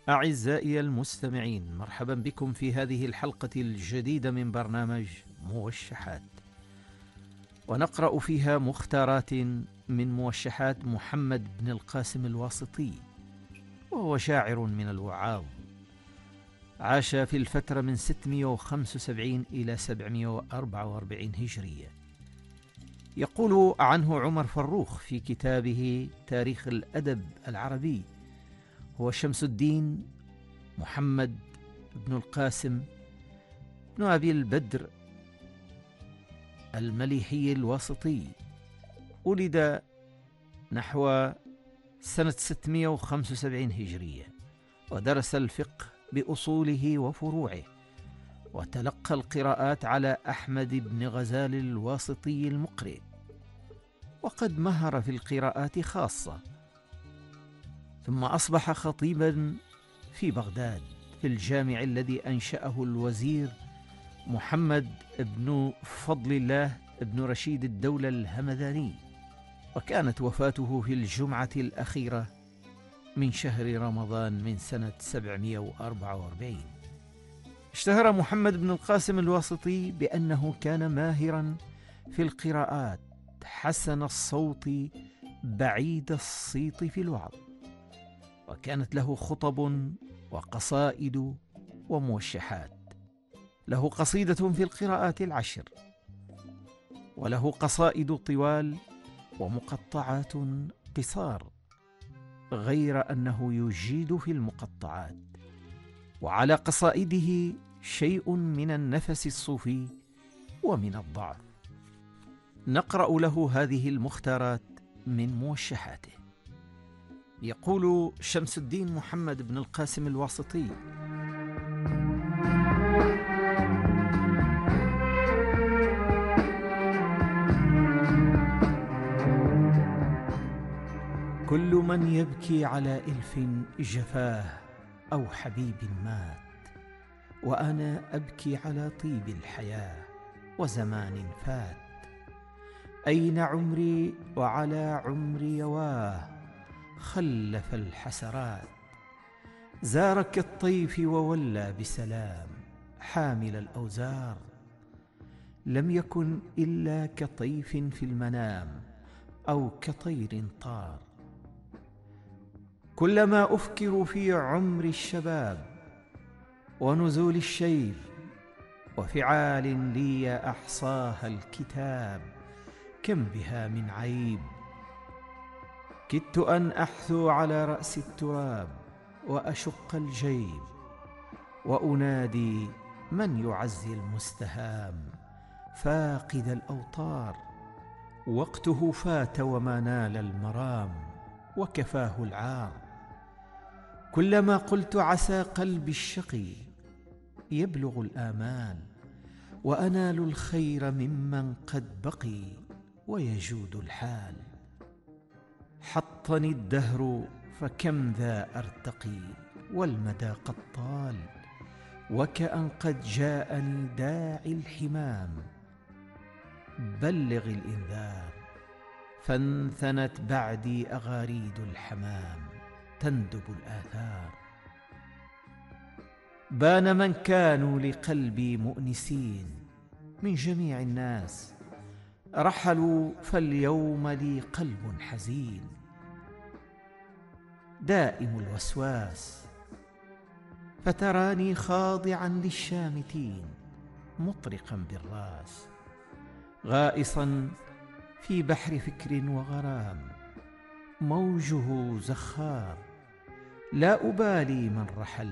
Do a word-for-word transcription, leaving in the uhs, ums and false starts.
أعزائي المستمعين، مرحبا بكم في هذه الحلقة الجديدة من برنامج موشحات، ونقرأ فيها مختارات من موشحات محمد بن القاسم الواسطي، وهو شاعر من الوعاظ. عاش في الفترة من ستمائة وخمسة وسبعين إلى سبعمائة وأربعة وأربعين هجرية. يقول عنه عمر فروخ في كتابه تاريخ الأدب العربي: هو شمس الدين محمد بن القاسم بن أبي البدر المليحي الواسطي. ولد نحو سنة ستمائة وخمسة وسبعين هجرية، ودرس الفقه بأصوله وفروعه، وتلقى القراءات على أحمد بن غزال الواسطي المقرئ، وقد مهر في القراءات خاصة. ثم أصبح خطيبا في بغداد في الجامع الذي أنشأه الوزير محمد بن فضل الله بن رشيد الدولة الهمداني، وكانت وفاته في الجمعة الأخيرة من شهر رمضان من سنة سبعمائة وأربعة وأربعين. اشتهر محمد بن القاسم الواسطي بأنه كان ماهرا في القراءات، حسن الصوت بعيد الصيت في الوعظ، وكانت له خطب وقصائد وموشحات. له قصيدة في القراءات العشر، وله قصائد طوال ومقطعات قصار، غير أنه يجيد في المقطعات، وعلى قصائده شيء من النفس الصوفي ومن الضعف. نقرأ له هذه المختارات من موشحاته. يقول شمس الدين محمد بن القاسم الواسطي: كل من يبكي على إلف جفاه أو حبيب مات، وأنا أبكي على طيب الحياة وزمان فات. أين عمري وعلى عمري يواه، خلف الحسرات. زارك الطيف وولى بسلام، حامل الأوزار. لم يكن إلا كطيف في المنام، أو كطير طار. كلما أفكر في عمر الشباب ونزول الشيب، وفعال لي أحصاها الكتاب، كم بها من عيب. كدت أن أحثو على رأس التراب وأشق الجيب، وأنادي من يعزي المستهام، فاقد الأوطار. وقته فات وما نال المرام، وكفاه العار. كلما قلت عسى قلبي الشقي يبلغ الآمال، وأنال الخير ممن قد بقي ويجود الحال. حطني الدهر فكم ذا أرتقي، والمدى قد طال، وكأن قد جاءني داعي الحمام. بلغ الإنذار، فانثنت بعدي أغاريد الحمام، تندب الآثار. بان من كانوا لقلبي مؤنسين من جميع الناس، رحلوا فاليوم لي قلب حزين. دائم الوسواس، فتراني خاضعا للشامتين، مطرقا بالراس، غائصا في بحر فكر وغرام، موجه زخار. لا أبالي من رحل